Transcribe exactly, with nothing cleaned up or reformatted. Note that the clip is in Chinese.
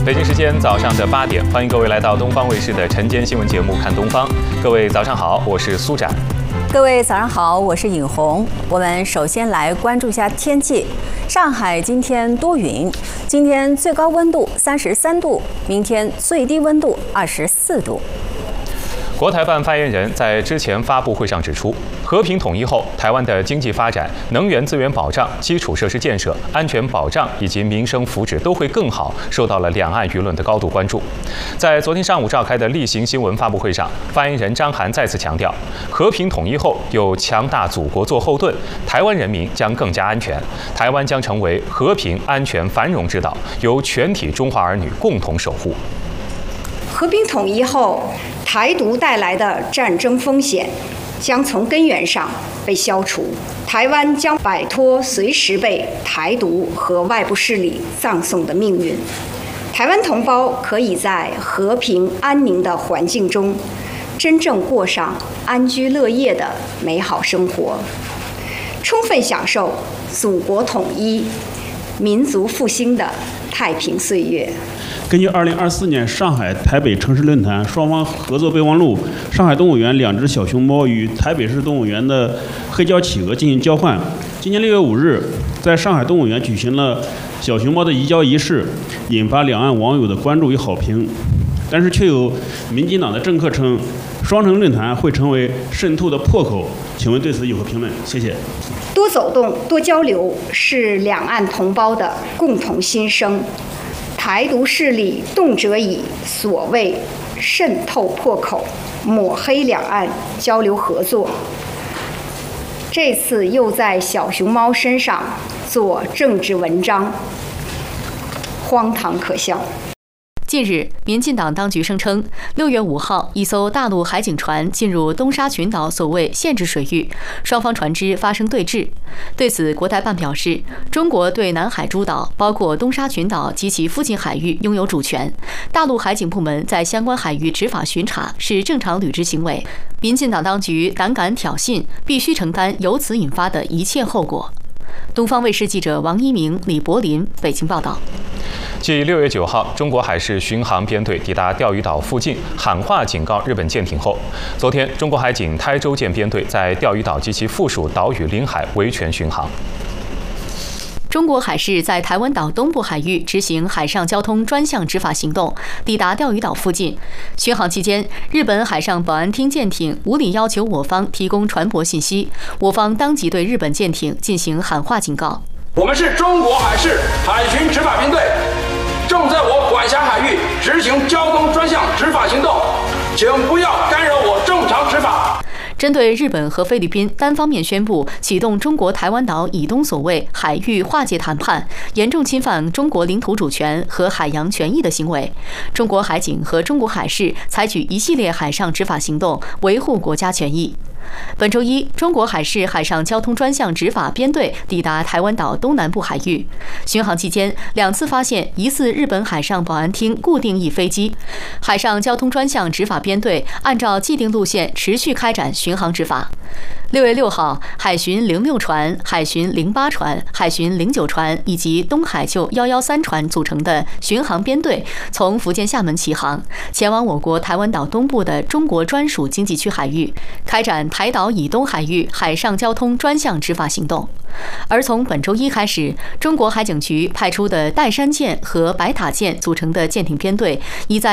北京时间早上的八点，欢迎各位来到东方卫视的晨间新闻节目《看东方》。各位早上好，我是苏展。 各位早上好，我是尹红。我们首先来关注一下天气。上海今天多云，今天最高温度三十三度，明天最低温度二十四度。 国台办发言人在之前发布会上指出，和平统一后，台湾的经济发展、能源资源保障、基础设施建设、安全保障以及民生福祉都会更好，受到了两岸舆论的高度关注。在昨天上午召开的例行新闻发布会上，发言人张涵再次强调，和平统一后有强大祖国做后盾，台湾人民将更加安全，台湾将成为和平、安全、繁荣之岛，由全体中华儿女共同守护。 和平统一后，台独带来的战争风险将从根源上被消除，台湾将摆脱随时被台独和外部势力葬送的命运。台湾同胞可以在和平安宁的环境中，真正过上安居乐业的美好生活，充分享受祖国统一、民族复兴的太平岁月。 根据二零二四年上海、台北城市论坛双方合作备忘录，上海动物园两只小熊猫与台北市动物园的黑胶企鹅进行交换。今年六月五日，在上海动物园举行了小熊猫的移交仪式，引发两岸网友的关注与好评。但是，却有民进党的政客称，双城论坛会成为渗透的破口。请问对此有何评论？谢谢。 多走动、多交流是两岸同胞的共同心声。台独势力动辄以所谓渗透破口抹黑两岸交流合作，这次又在小熊猫身上做政治文章，荒唐可笑。 近日，民进党当局声称，六月五号，一艘大陆海警船进入东沙群岛所谓限制水域，双方船只发生对峙。对此，国台办表示，中国对南海诸岛，包括东沙群岛及其附近海域拥有主权，大陆海警部门在相关海域执法巡查是正常履职行为。民进党当局胆敢挑衅，必须承担由此引发的一切后果。东方卫视记者王一鸣、李柏林北京报道。 继六月九号，中国海事巡航编队抵达钓鱼岛附近喊话警告日本舰艇后，昨天中国海警台州舰编队在钓鱼岛及其附属岛屿领海维权巡航。 中国海事在台湾岛东部海域执行海上交通专项执法行动，抵达钓鱼岛附近。巡航期间，日本海上保安厅舰艇无理要求我方提供船舶信息，我方当即对日本舰艇进行喊话警告。 我们是中国海事海巡执法编队，正在我管辖海域执行交通专项执法行动，请不要干扰我正常执法。 针对日本和菲律宾单方面宣布启动中国台湾岛以东所谓海域划界谈判，严重侵犯中国领土主权和海洋权益的行为，中国海警和中国海事采取一系列海上执法行动，维护国家权益。本周一，中国海事海上交通专项执法编队抵达台湾岛东南部海域。巡航期间，两次发现疑似日本海上保安厅固定翼飞机。海上交通专项执法编队按照既定路线持续开展巡航执法。六月六号，海巡零六船、海巡零八船、海巡零九船以及东海救一一三船组成的巡航编队从福建厦门起航，前往我国台湾岛东部的中国专属经济区海域，开展台岛以东海域海上交通专项执法行动。而从本周一开始，中国海警局派出的岱山舰和白塔舰组成的舰艇编队已在